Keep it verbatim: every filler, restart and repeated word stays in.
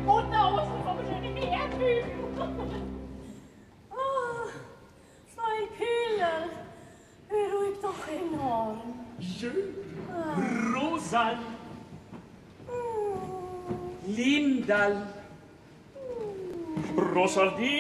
Und da außen vom schönen Erdbeben. Ah, mein Killer, beruhigt doch enorm. Schön. Ah. Rosal. Mm. Lindal. Mm. Rosaldin.